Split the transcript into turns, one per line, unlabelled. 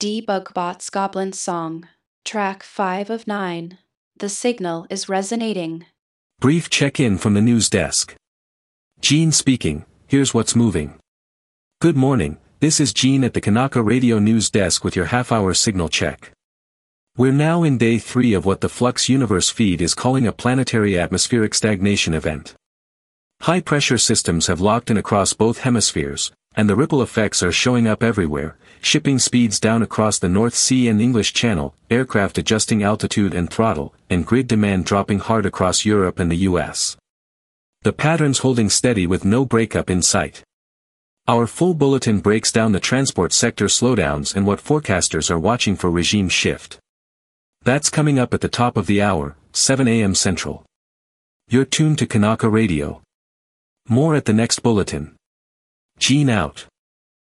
Debugbot's Goblin Song. Track 5 of 9. The signal is resonating.
Brief check-in from the news desk. Gene speaking, here's what's moving. Good morning, this is Gene at the Kanaka Radio News Desk with your half-hour signal check. We're now in day 3 of what the Flux Universe feed is calling a planetary atmospheric stagnation event. High-pressure systems have locked in across both hemispheres, and the ripple effects are showing up everywhere, shipping speeds down across the North Sea and English Channel, aircraft adjusting altitude and throttle, and grid demand dropping hard across Europe and the US. The pattern's holding steady with no breakup in sight. Our full bulletin breaks down the transport sector slowdowns and what forecasters are watching for regime shift. That's coming up at the top of the hour, 7 a.m. Central. You're tuned to Kanaka Radio. More at the next bulletin. Gene out.